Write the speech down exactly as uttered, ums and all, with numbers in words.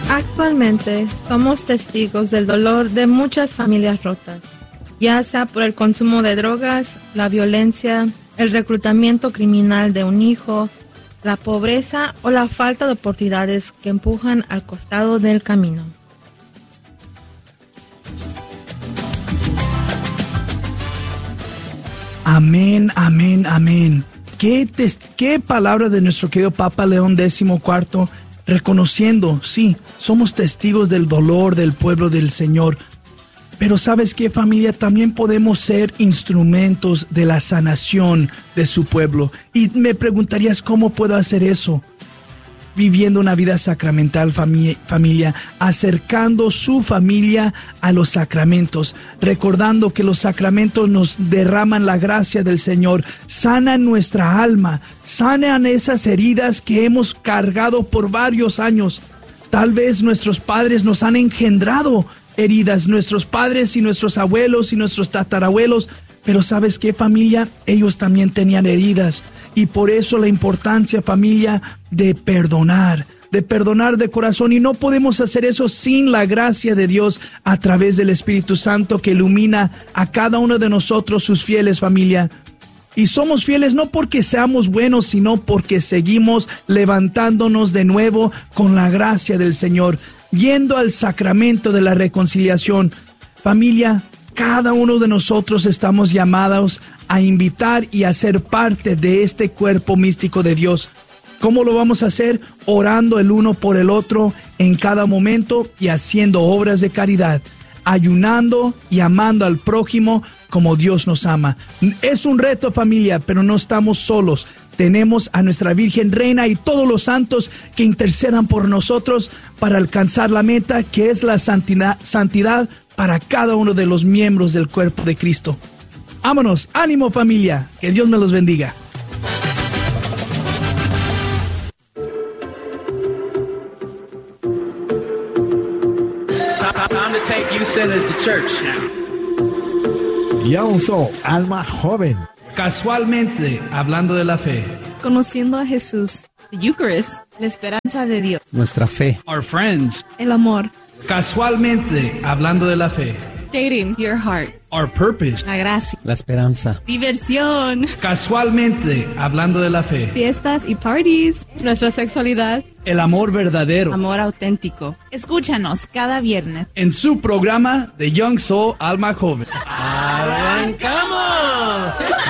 Actualmente somos testigos del dolor de muchas familias rotas, ya sea por el consumo de drogas, la violencia, el reclutamiento criminal de un hijo, la pobreza o la falta de oportunidades que empujan al costado del camino. Amén, amén, amén. ¿Qué, test- qué palabra de nuestro querido Papa León decimocuarto, reconociendo, sí, somos testigos del dolor del pueblo del Señor. Pero ¿sabes qué, familia? También podemos ser instrumentos de la sanación de su pueblo. Y me preguntarías, ¿cómo puedo hacer eso? Viviendo una vida sacramental, familia, familia, acercando su familia a los sacramentos, recordando que los sacramentos nos derraman la gracia del Señor, sanan nuestra alma, sanan esas heridas que hemos cargado por varios años. Tal vez nuestros padres nos han engendrado heridas, nuestros padres y nuestros abuelos y nuestros tatarabuelos, pero ¿sabes qué, familia? Ellos también tenían heridas. Y por eso la importancia, familia, de perdonar, de perdonar de corazón. Y no podemos hacer eso sin la gracia de Dios a través del Espíritu Santo que ilumina a cada uno de nosotros, sus fieles, familia. Y somos fieles no porque seamos buenos, sino porque seguimos levantándonos de nuevo con la gracia del Señor, yendo al sacramento de la reconciliación. Familia, cada uno de nosotros estamos llamados a invitar y a ser parte de este cuerpo místico de Dios. ¿Cómo lo vamos a hacer? Orando el uno por el otro en cada momento y haciendo obras de caridad, ayunando y amando al prójimo como Dios nos ama. Es un reto, familia, pero no estamos solos. Tenemos a nuestra Virgen Reina y todos los santos que intercedan por nosotros para alcanzar la meta, que es la santidad, santidad para cada uno de los miembros del cuerpo de Cristo. Vámonos, ánimo, familia, que Dios me los bendiga. Youngso, alma joven. Casualmente, hablando de la fe. Conociendo a Jesús. The Eucharist. La esperanza de Dios. Nuestra fe. Our friends. El amor. Casualmente, hablando de la fe. Dating. Your heart. Our purpose. La gracia. La esperanza. Diversión. Casualmente, hablando de la fe. Fiestas y parties. Nuestra sexualidad. El amor verdadero. Amor auténtico. Escúchanos cada viernes En su programa de Young Soul Alma Joven. ¡Arrancamos!